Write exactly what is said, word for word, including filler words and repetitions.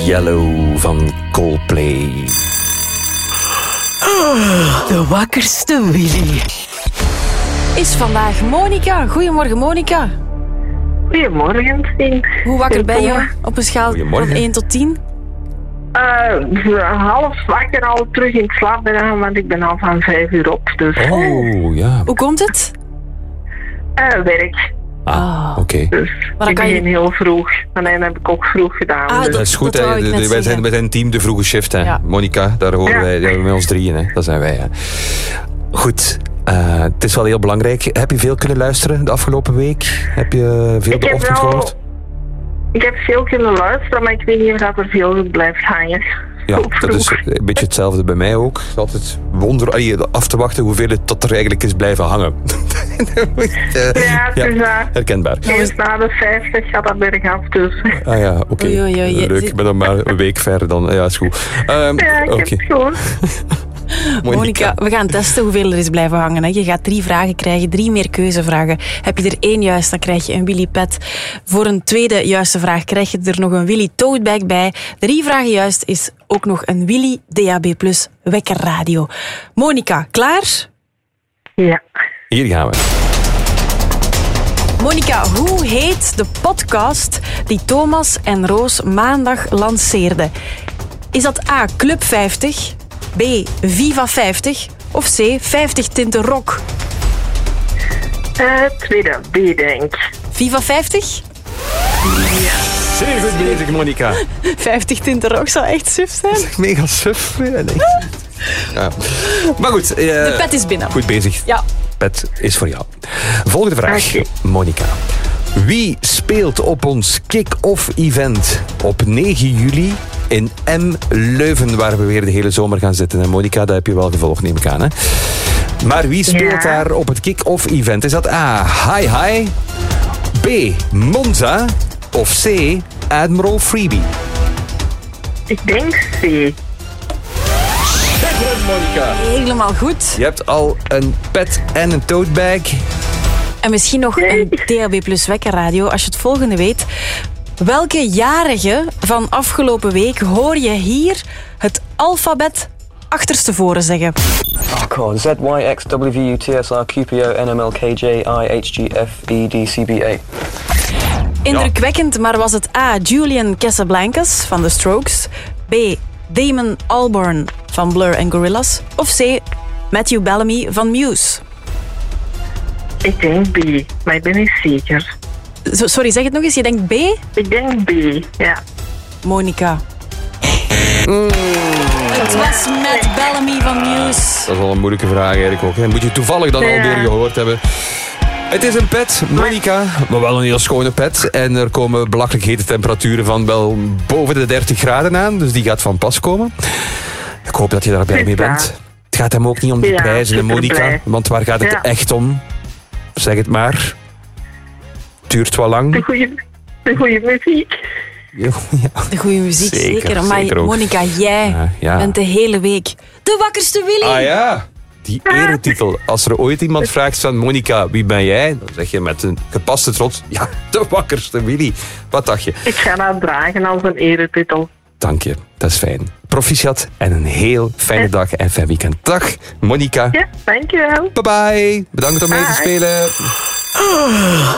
Yellow van Coldplay. De wakkerste Willy. Is vandaag Monica. Goedemorgen, Monica. Goedemorgen, Stien. Hoe wakker ben je op een schaal van één tot tien? Uh, half wakker, al terug in het slaap ben, want ik ben al van vijf uur op. Dus. Oh, ja. Hoe komt het? Uh, werk. Ah, Oh. oké. Okay. Dus maar ik kan begin je... heel vroeg. En dan heb ik ook vroeg gedaan. Ah, dus. Dat is goed, dat hè. Wij zijn, zeggen. wij zijn team de vroege shift, hè. Ja. Monica, daar horen ja. wij, daar met ons drieën, hè. Dat zijn wij, hè. Goed. Uh, het is wel heel belangrijk. Heb je veel kunnen luisteren de afgelopen week? Heb je veel ik de ochtend wel, gehoord? Ik heb veel kunnen luisteren, maar ik weet niet of dat er veel blijft hangen. Ja, dat is een beetje hetzelfde bij mij ook. Het is altijd wonder allee, af te wachten hoeveel het tot er eigenlijk is blijven hangen. uh, ja, het ja, is uh, herkenbaar. Eens na de vijftig gaat dat bergaf, dus. Ah ja, oké. Okay. Leuk, ik ben dan maar een week ver dan. Ja, is goed. Um, ja, ik okay. heb het gehoord. Monica. Monica, we gaan testen hoeveel er is blijven hangen. Hè. Je gaat drie vragen krijgen, drie meer keuzevragen. Heb je er één juist, dan krijg je een Willy Pet. Voor een tweede juiste vraag krijg je er nog een Willy Toadbag bij. Drie vragen juist is ook nog een Willy D A B plus wekkerradio. Monica, klaar? Ja. Hier gaan we. Monica, hoe heet de podcast die Thomas en Roos maandag lanceerden? Is dat A, Club vijftig... B, Viva vijftig of C, vijftig tinten rock? Uh, tweede, B denk. Viva vijftig? Ja. Zeer goed bezig, Monica. vijftig tinten rock zou echt suf zijn. Dat is echt mega suf. Ja, nee. Ja. Maar goed. Uh, de pet is binnen. Goed bezig. Ja. Pet is voor jou. Volgende vraag, okay. Monica. Wie speelt op ons kick-off event op negen juli in M. Leuven, waar we weer de hele zomer gaan zitten? En Monica, dat heb je wel gevolgd, neem ik aan. Hè? Maar wie speelt ja. daar op het kick-off event? Is dat A, Hi Hi, B, Monza of C, Admiral Freebie? Ik denk C. Monica. Helemaal goed. Je hebt al een pet en een toadbag. En misschien nog een D A B plus wekkerradio, als je het volgende weet. Welke jarige van afgelopen week hoor je hier het alfabet achterstevoren zeggen? Oh god, Z, Y, X, W, V, U, T, S, R, Q, P, O, N, M, L, K, J, I, H, G, F, E, D, C, B, A. Indrukwekkend, maar was het A. Julian Casablancas van The Strokes, B. Damon Albarn van Blur en Gorillaz of C. Matthew Bellamy van Muse? Ik denk B, maar ik ben niet zeker. Sorry, zeg het nog eens. Je denkt B? Ik denk B, ja. Monica. Mm. Het was Matt Bellamy van Muse. Dat is wel een moeilijke vraag eigenlijk ook. Hè. Moet je toevallig dan ja. alweer gehoord hebben. Het is een pet, Monica, maar wel een heel schone pet. En er komen belachelijk hete temperaturen van wel boven de dertig graden aan. Dus die gaat van pas komen. Ik hoop dat je daar blij mee bent. Het gaat hem ook niet om de ja, prijzen, Monica. Blij. Want waar gaat het ja. echt om? Zeg het maar. Duurt wel lang. De goede, de goede muziek. Ja. De goede muziek, zeker. zeker. Maar zeker Monica, jij ja, ja. bent de hele week de wakkerste Willy. Ah ja, die eretitel. Als er ooit iemand vraagt van Monica, wie ben jij? Dan zeg je met een gepaste trots, ja, de wakkerste Willy. Wat dacht je? Ik ga dat dragen als een eretitel. Dank je, dat is fijn. Proficiat en een heel fijne ja. dag en fijn weekend. Dag, Monica. Ja, dankjewel. Bye bye. Bedankt om mee te spelen.